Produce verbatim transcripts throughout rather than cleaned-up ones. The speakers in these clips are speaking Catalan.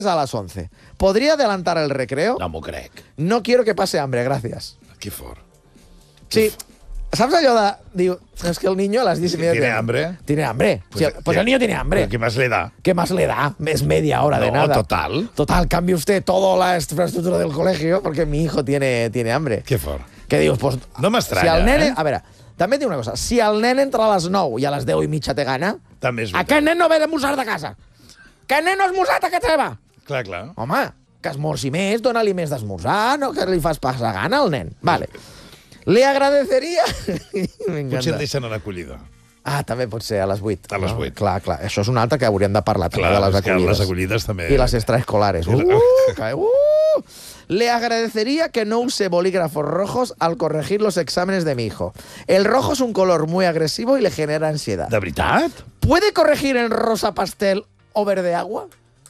a las once. ¿Podría adelantar el recreo? No m'ho crec. No quiero que pase hambre, gracias. Que fort. Sí. ¿Sabes allò de...? Diu, es que el niño a las diez y media... ¿Tiene hambre? Tiene hambre. Pues, Sí, pues el niño tiene hambre. ¿Qué más le da? ¿Qué más le da? Es media hora de No, nada. total. Total, cambie usted toda la infraestructura del colegio porque mi hijo tiene, tiene hambre. Que fort. Què dius? Pues, No m'estranya, si el nene, eh? A veure, també et dic una cosa. Si el nen entra a les nou i a les deu i mitja té gana, També és veritat. aquest nen no ve d'esmorzar de casa. Aquest nen no ha esmorzat a casa seva. Clar, clar. Home, que esmorzi més, dona-li més d'esmorzar, no que li fas passar gana al nen. Vale. Le agradeceria... Potser el deixen a l'acollida. Ah, també pot ser a les vuit. A les vuit. No? Clar, clar. Això és una altra que hauríem de parlar també Clar, de les és que acollides. les acollides també... Y las extraescolares. I la- Uh, que- uh. Le agradecería que no use bolígrafos rojos al corregir los exámenes de mi hijo. El rojo es un color muy agresivo y le genera ansiedad. De veritat? ¿Puede corregir en rosa pastel o verde agua?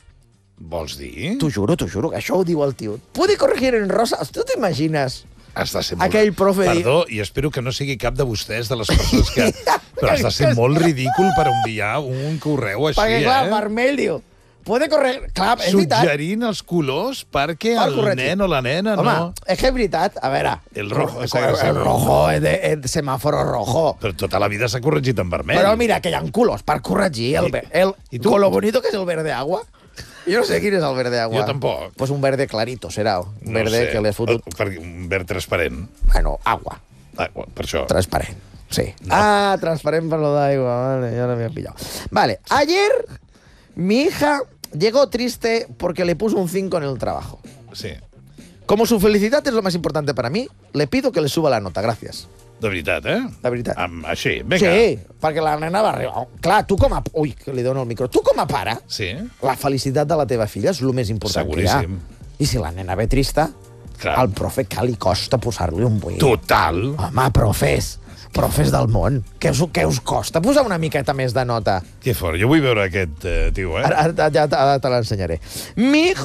Vols dir? T'ho juro, t'ho juro, que això ho diu el tio. ¿Puede corregir en rosa? Tu t'imagines? Has de ser molt... Aquell profe... di- Perdó, i espero que no sigui cap de vostès, de les persones que... Però has de ser molt ridícul per enviar un correu així, Perquè, clar, eh? vermell diu... Puede corregir... Clar, és veritat. Suggerint els colors perquè Per el corregir. nen o la nena Home, no... és que és veritat. A veure... El rojo és el, agressiu. el rojo és de, és de semàforo rojo. Però tota la vida s'ha corregit en vermell. Però mira, que hi ha colors per corregir. El, I- ve- el, i tu? con lo bonito que és el verde agua. Jo no sé quin és el verde agua. Jo tampoc. Pues un verde clarito serà. Un No verde sé. que li has fotut... Per, un verd transparent. Bueno, agua. Ah, per això. Transparent. Sí. No. Ah, transparent por lo de agua. Vale, ya lo había pillado. Vale, ayer mi hija llegó triste porque le puso un cinco en el trabajo. Sí. Como su felicidad es lo más importante para mí, le pido que le suba la nota. Gracias. De veritat, eh? De veritat. Am, així, vinga. Sí, perquè la nena va arribar. Clar, tu com a... Ui, que li dono el micro. Tu com a pare, Sí. la felicitat de la teva filla és el més important Seguríssim. que hi ha. I si la nena ve trista, Clar. al profe que li costa posar-li un buit. Total. Home, profes, profes del món, què us, què us costa posar una miqueta més de nota? Que fort. Jo vull veure aquest eh, tio, eh? Ara, ara, ja te, ara te l'ensenyaré. Mi hijo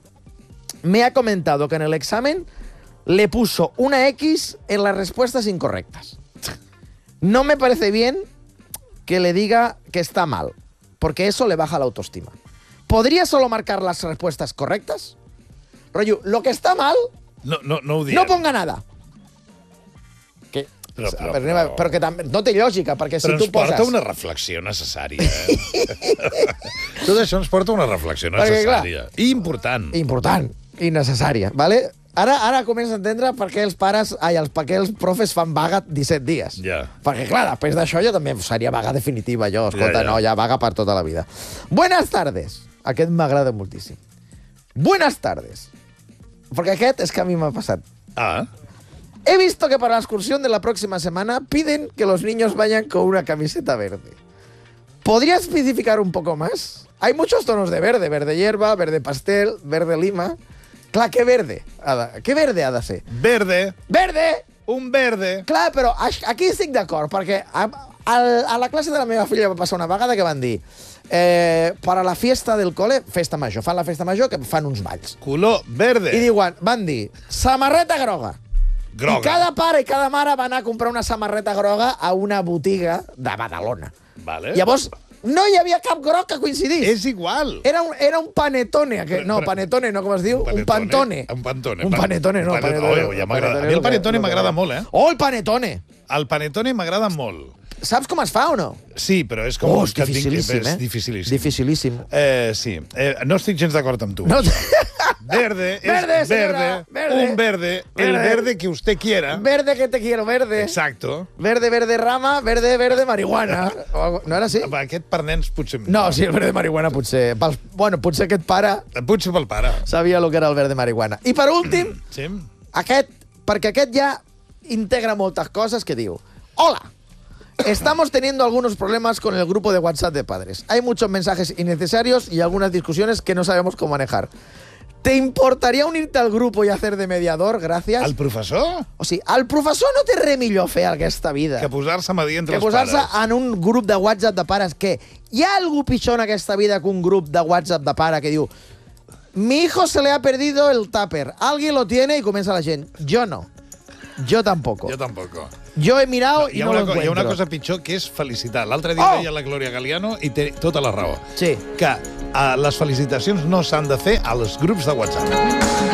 me ha comentado que en el examen le puso una X en las respuestas incorrectas. No me parece bien que le diga que está mal, porque eso le baja la autoestima. ¿Podría solo marcar las respuestas correctas? Rollo, lo que está mal, No, no, no ho diem. no ponga nada. Que, Però- a però- veure, anem a- però- però que també, no té lògica, perquè si Però tu ens porta poses... una reflexió necessària, eh? Tot això ens porta una reflexió Perquè, clar, necessària. I important. Important i necessària, vale? Ara ara comença a entendre per què els pares, ai, els, per què els profes fan vaga disset dies. Ja. Perquè, clar, després d'això jo també seria vaga definitiva, jo. Escolta, Ja, ja. no, ja vaga per tota la vida. Buenas tardes. Aquest m'agrada moltíssim. Buenas tardes. Porque aquest és que a mi m'ha passat. Ah, He visto que para la excursión de la próxima semana piden que los niños vayan con una camiseta verde. ¿Podría especificar un poco más? Hay muchos tonos de verde. Verde hierba, verde pastel, verde lima. Clar, què verde? Ha de, què verde ha de ser? verde. Verde! Un verde. Clar, però ax- aquí estic d'acord, perquè a, a, a la classe de la meva filla va passar una vegada que van dir eh, para la fiesta del cole, festa major, fan la festa major que fan uns balls. Color verde. I diuen, van dir, samarreta groga. Groga. I cada pare i cada mare va anar a comprar una samarreta groga a una botiga de Badalona. Vale. Llavors, no hi havia cap groc que coincidís. És igual. Era un, era un panetone. Que, no, Però- panetone, no, com es diu? Un pantone. Un pantone. Un panetone, no. Un panetone. panetone. Oh, ja m'agrada. A mi el lo que- panetone lo que- m'agrada molt, eh? Oh, el panetone! El panetone m'agrada molt. Saps com es fa o no? Sí, però és com... Oh, és que tinc- dificilíssim, és eh? dificilíssim. Dificilíssim. Eh, sí. Eh, no estic gens d'acord amb tu. No, Verde és Verde, verde, señora, verde. un verde, el Verde. verde que usted quiera. verde que te quiero, verde. Exacto. Verde, verde rama, verde, verde marihuana. O algo- No era així? Va, Aquest per nens potser... No, sí, el verde marihuana potser... Pels, bueno, potser aquest pare Potser pel pare. sabia el que era el verde marihuana. I per últim, Sí? aquest, perquè aquest ja integra moltes coses que diu: Hola, estamos teniendo algunos problemas con el grupo de WhatsApp de padres. Hay muchos mensajes innecesarios y algunas discusiones que no sabemos cómo manejar. ¿Te importaría unirte al grupo y hacer de mediador? Gracias. El professor? O sigui, el professor no té res millor a fer a aquesta vida Que posar-se a medir entre que els posar-se pares. en un grup de WhatsApp de pares. Que hi ha algú pitjor en aquesta vida que un grup de WhatsApp de pare que diu: mi hijo se le ha perdido el tupper, alguien lo tiene, y comença la gent. Yo no. Yo tampoco. Jo tampoc. Yo he mirado y Hi ha, no una, lo co- hi encuentro. ha una cosa pitjor que és felicitar. L'altre dia Oh! deia la Glòria Galiano i té tota la raó. Sí. Que uh, les felicitacions no s'han de fer als grups de WhatsApp.